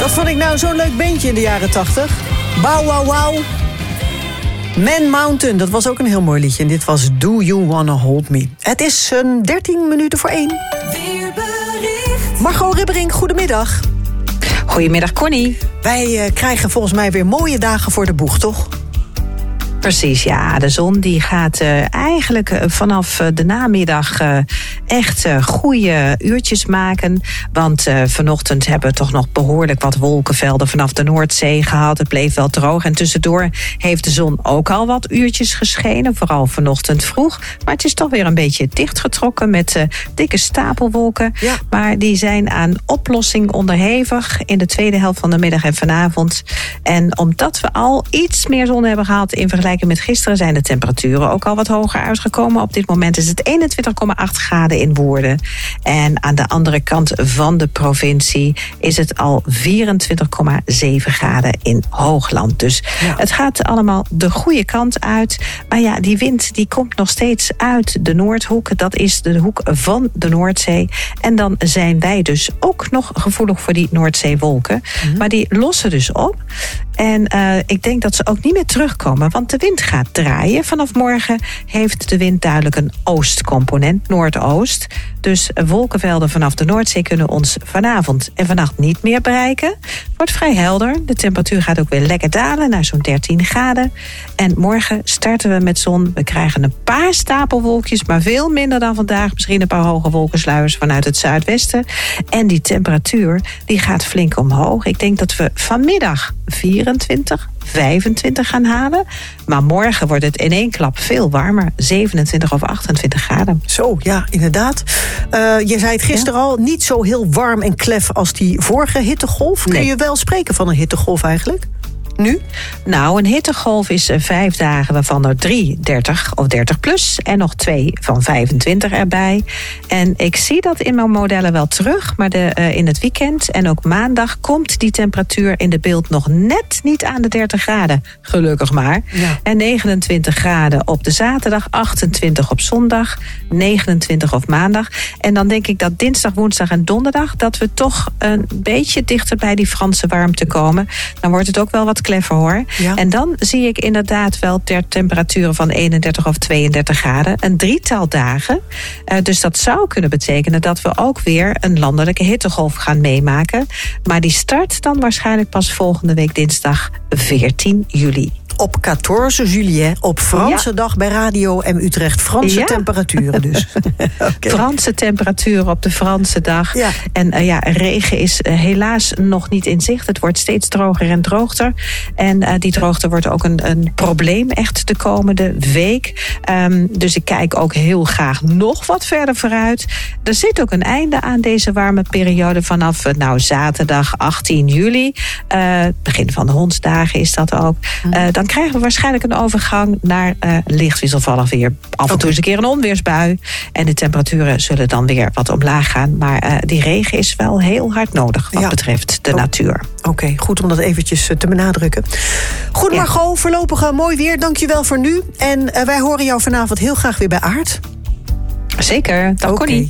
Dat vond ik nou zo'n leuk bandje in de jaren 80. Bow Wow Wow. Man Mountain, dat was ook een heel mooi liedje. En dit was Do You Wanna Hold Me. Het is 13 minuten voor 1. Weerbericht. Margot Ribbering, goedemiddag. Goedemiddag, Connie. Wij krijgen volgens mij weer mooie dagen voor de boeg, toch? Precies, ja. De zon die gaat eigenlijk vanaf de namiddag echt goede uurtjes maken. Want vanochtend hebben we toch nog behoorlijk wat wolkenvelden vanaf de Noordzee gehad. Het bleef wel droog en tussendoor heeft de zon ook al wat uurtjes geschenen. Vooral vanochtend vroeg. Maar het is toch weer een beetje dichtgetrokken met dikke stapelwolken. Ja. Maar die zijn aan oplossing onderhevig in de tweede helft van de middag en vanavond. En omdat we al iets meer zon hebben gehad in vergelijking met gisteren zijn de temperaturen ook al wat hoger uitgekomen. Op dit moment is het 21,8 graden in Woerden. En aan de andere kant van de provincie is het al 24,7 graden in Hoogland. Dus het gaat allemaal de goede kant uit. Maar ja, die wind die komt nog steeds uit de Noordhoek. Dat is de hoek van de Noordzee. En dan zijn wij dus ook nog gevoelig voor die Noordzeewolken. Maar die lossen dus op. En ik denk dat ze ook niet meer terugkomen, want de wind gaat draaien. Vanaf morgen heeft de wind duidelijk een oostcomponent, noordoost. Dus wolkenvelden vanaf de Noordzee kunnen ons vanavond en vannacht niet meer bereiken. Het wordt vrij helder. De temperatuur gaat ook weer lekker dalen naar zo'n 13 graden. En morgen starten we met zon. We krijgen een paar stapelwolkjes, maar veel minder dan vandaag. Misschien een paar hoge wolkensluiers vanuit het zuidwesten. En die temperatuur die gaat flink omhoog. Ik denk dat we vanmiddag 24, 25 gaan halen. Maar morgen wordt het in één klap veel warmer. 27 of 28 graden. Zo, ja, inderdaad. Je zei het gisteren al, niet zo heel warm en klef als die vorige hittegolf. Kun je wel spreken van een hittegolf eigenlijk? Nu? Nou, een hittegolf is 5 dagen waarvan er 3 30 of 30 plus en nog 2 van 25 erbij. En ik zie dat in mijn modellen wel terug, maar in het weekend en ook maandag komt die temperatuur in de beeld nog net niet aan de 30 graden. Gelukkig maar. Ja. En 29 graden op de zaterdag, 28 op zondag, 29 op maandag. En dan denk ik dat dinsdag, woensdag en donderdag dat we toch een beetje dichter bij die Franse warmte komen. Dan wordt het ook wel wat kleffer hoor. Ja. En dan zie ik inderdaad wel temperaturen van 31 of 32 graden. Een drietal dagen. Dus dat zou kunnen betekenen dat we ook weer een landelijke hittegolf gaan meemaken. Maar die start dan waarschijnlijk pas volgende week dinsdag 14 juli. Op 14 juli, op Franse dag bij Radio M Utrecht. Franse temperaturen dus. Okay. Franse temperaturen op de Franse dag. Ja. En regen is helaas nog niet in zicht. Het wordt steeds droger en droogter. En die droogte wordt ook een probleem echt de komende week. Dus ik kijk ook heel graag nog wat verder vooruit. Er zit ook een einde aan deze warme periode vanaf zaterdag 18 juli. Begin van de hondsdagen is dat ook. Dan krijgen we waarschijnlijk een overgang naar licht wisselvallig weer. Af en toe eens een keer een onweersbui. En de temperaturen zullen dan weer wat omlaag gaan. Maar die regen is wel heel hard nodig wat betreft de natuur. Oké, goed om dat eventjes te benadrukken. Goed Margot, voorlopig mooi weer. Dankjewel voor nu. En wij horen jou vanavond heel graag weer bij Aard. Zeker, dank Connie.